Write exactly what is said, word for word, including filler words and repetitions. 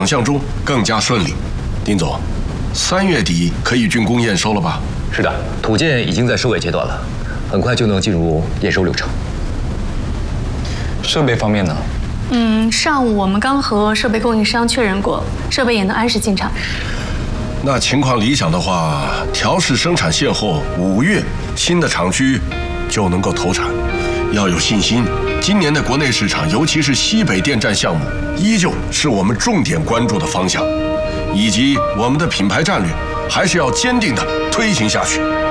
想象中更加顺利。丁总，三月底可以竣工验收了吧？ 是的，土建已经在收尾阶段了，很快就能进入验收流程。 设备方面呢？ 嗯，上午我们刚和设备供应商确认过，设备也能按时进场。 那情况理想的话，调试生产线后，五月新的厂区就能够投产。要有信心，今年的国内市场，尤其是西北电站项目，依旧是我们重点关注的方向，以及我们的品牌战略，还是要坚定地推行下去。